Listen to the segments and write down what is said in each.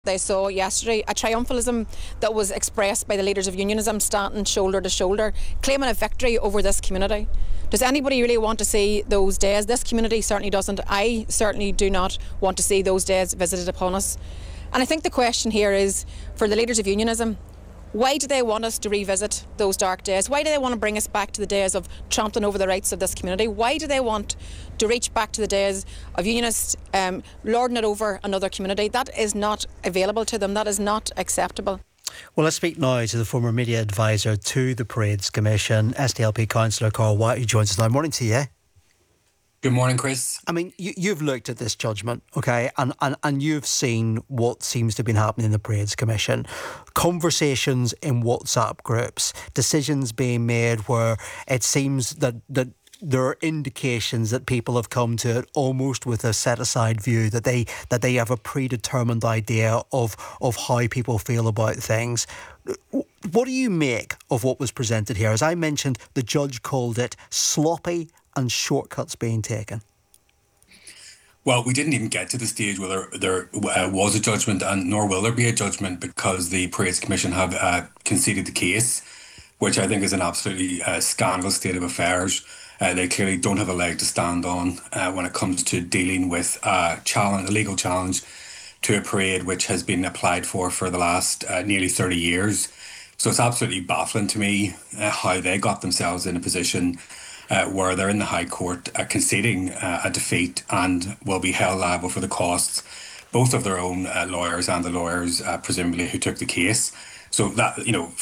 They saw yesterday a triumphalism that was expressed by the leaders of unionism standing shoulder to shoulder, claiming a victory over this community. Does anybody really want to see those days? This community certainly doesn't. I certainly do not want to see those days visited upon us. And I think the question here is, for the leaders of unionism, why do they want us to revisit those dark days? Why do they want to bring us back to the days of trampling over the rights of this community? Why do they want to reach back to the days of unionists lording it over another community? That is not available to them. That is not acceptable. Well, let's speak now to the former media advisor to the Parades Commission, SDLP councillor Carl Wyatt, who joins us now. Morning to you. Good morning, Chris. I mean, you've looked at this judgment, okay, and you've seen what seems to have been happening in the Parades Commission. Conversations in WhatsApp groups, decisions being made where it seems that there are indications that people have come to it almost with a set-aside view, that they have a predetermined idea of how people feel about things. What do you make of what was presented here? As I mentioned, the judge called it sloppy and shortcuts being taken. Well, we didn't even get to the stage where there was a judgment, and nor will there be a judgment, because the Parades Commission have conceded the case, which I think is an absolutely scandalous state of affairs. They clearly don't have a leg to stand on when it comes to dealing with a legal challenge to a parade which has been applied for the last nearly 30 years. So it's absolutely baffling to me how they got themselves in a position where they're in the High Court conceding a defeat and will be held liable for the costs, both of their own lawyers and the lawyers, presumably, who took the case. So that,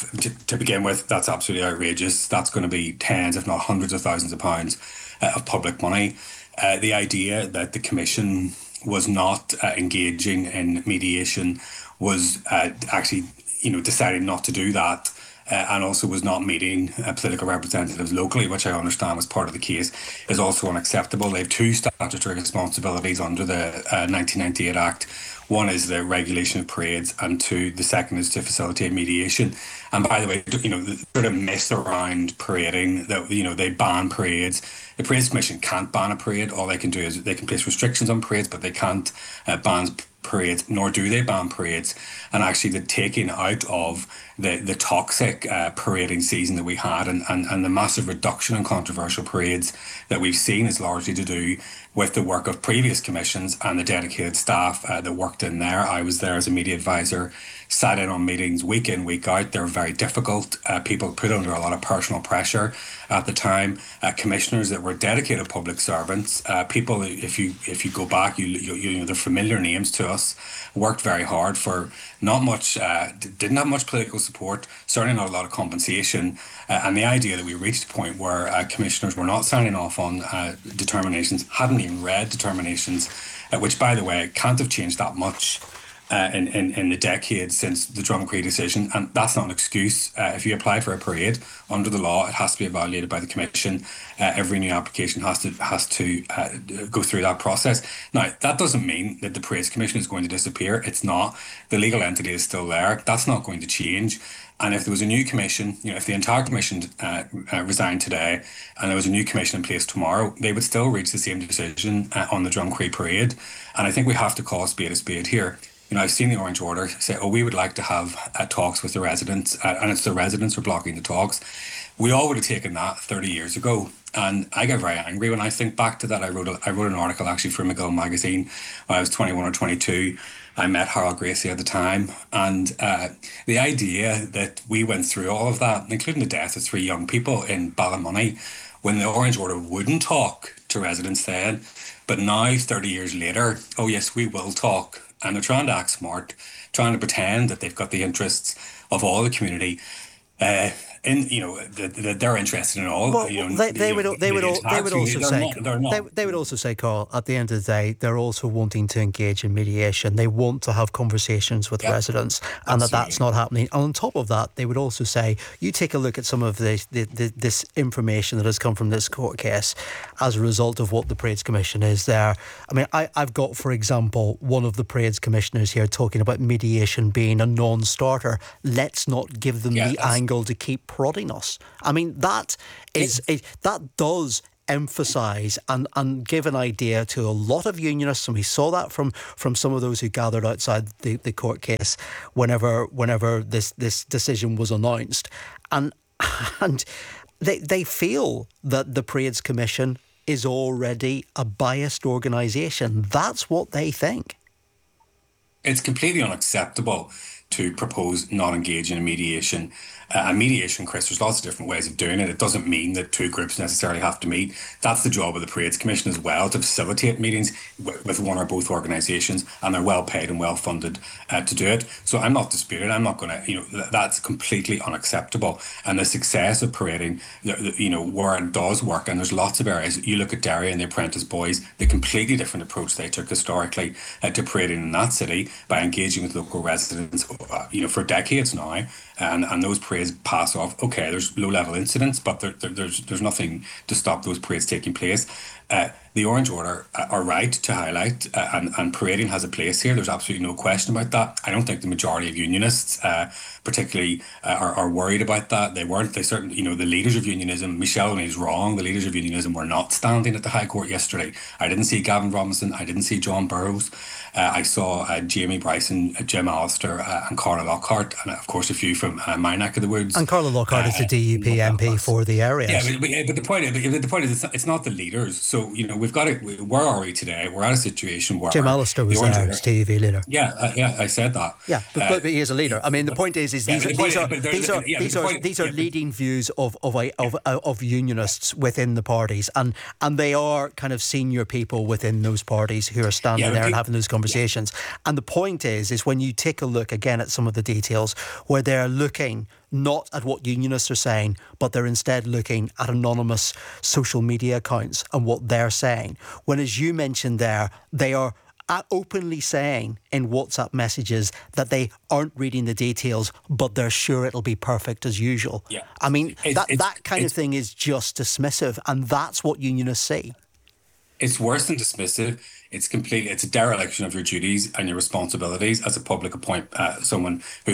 to begin with, that's absolutely outrageous. That's going to be tens, if not hundreds of thousands of pounds of public money. The idea that the Commission was not engaging in mediation was actually, deciding not to do that. And also was not meeting political representatives locally, which I understand was part of the case, is also unacceptable. They have two statutory responsibilities under the 1998 Act. One is the regulation of parades, and two, the second is to facilitate mediation. And by the way, the sort of myth around parading, that they ban parades. The Parades Commission can't ban a parade. All they can do is they can place restrictions on parades, but they can't ban parades, nor do they ban parades. And actually the taking out of the toxic parading season that we had and the massive reduction in controversial parades that we've seen is largely to do with the work of previous commissions and the dedicated staff that worked in there. I was there as a media advisor, sat in on meetings week in, week out. They're very difficult. People put under a lot of personal pressure at the time. Commissioners that were dedicated public servants, people, if you go back, they're familiar names to us, worked very hard for not much, didn't have much political support, certainly not a lot of compensation. And the idea that we reached a point where commissioners were not signing off on determinations, hadn't even read determinations, which, by the way, can't have changed that much in the decades since the Drumcree decision. And that's not an excuse. If you apply for a parade under the law, it has to be evaluated by the Commission. Every new application has to go through that process. Now, that doesn't mean that the Parades Commission is going to disappear. It's not. The legal entity is still there. That's not going to change. And if there was a new commission, if the entire commission resigned today and there was a new commission in place tomorrow, they would still reach the same decision on the Drumcree parade. And I think we have to call a spade here. I've seen the Orange Order say, we would like to have talks with the residents, and it's the residents who are blocking the talks. We all would have taken that 30 years ago. And I get very angry when I think back to that. I wrote an article actually for McGill magazine when I was 21 or 22. I met Harold Gracie at the time. And the idea that we went through all of that, including the death of 3 young people in Ballymoney, when the Orange Order wouldn't talk to residents then, but now 30 years later, oh yes, we will talk. And they're trying to act smart, trying to pretend that they've got the interests of all the community. That they're interested in all. Well, they would also say, Carl, at the end of the day, they're also wanting to engage in mediation. They want to have conversations with residents, and that's not happening. And on top of that, they would also say, you take a look at some of this information that has come from this court case as a result of what the Parades Commission is there. I mean, I've got, for example, one of the Parades Commissioners here talking about mediation being a non-starter. Let's not give them the angle to keep prodding us. I mean, that does emphasise and give an idea to a lot of unionists, and we saw that from some of those who gathered outside the court case whenever this decision was announced, and they feel that the Parades Commission is already a biased organisation. That's what they think. It's completely unacceptable to propose not engaging in mediation. And mediation, Chris, there's lots of different ways of doing it. It doesn't mean that two groups necessarily have to meet. That's the job of the Parades Commission as well, to facilitate meetings with one or both organisations, and they're well paid and well funded to do it. So I'm not disputing. I'm not going to, that's completely unacceptable. And the success of parading, where it does work, and there's lots of areas. You look at Derry and the Apprentice Boys, the completely different approach they took historically to parading in that city by engaging with local residents, for decades now. And those parades pass off. Okay, there's low-level incidents, but there's nothing to stop those parades taking place. The Orange Order are right to highlight, and parading has a place here. There's absolutely no question about that. I don't think the majority of unionists, particularly, are worried about that. They weren't. They certainly, the leaders of unionism, Michelle O'Neill's wrong. The leaders of unionism were not standing at the High Court yesterday. I didn't see Gavin Robinson. I didn't see John Burrows. I saw Jamie Bryson, Jim Allister, and Carla Lockhart, and of course a few from my neck of the woods. And Carla Lockhart is the DUP MP for the area. Yeah, but the point is, it's not the leaders. So we've got it. Where are we today? We're at a situation where Jim Allister was there as TUV leader. Yeah, I said that. Yeah, but he is a leader. I mean, the point is these are leading views of unionists within the parties, and they are kind of senior people within those parties who are standing there and having those conversations. And the point is when you take a look again at some of the details where they're looking not at what unionists are saying, but they're instead looking at anonymous social media accounts and what they're saying. When, as you mentioned there, they are openly saying in WhatsApp messages that they aren't reading the details, but they're sure it'll be perfect as usual. Yeah. I mean, that kind of thing is just dismissive, and that's what unionists see. It's worse than dismissive. It's a dereliction of your duties and your responsibilities as a public someone who